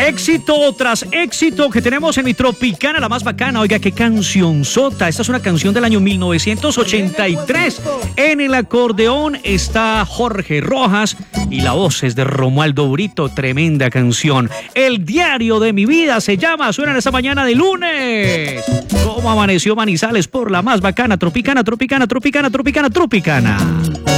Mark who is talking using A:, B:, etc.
A: Éxito tras éxito que tenemos en mi Tropicana, la más bacana. Oiga, qué cancionzota. Esta es una canción del año 1983. En el acordeón está Jorge Rojas y la voz es de Romualdo Brito. Tremenda canción. El diario de mi vida se llama. Suena en esta mañana de lunes. ¿Cómo amaneció Manizales por la más bacana? Tropicana, Tropicana, Tropicana, Tropicana, Tropicana.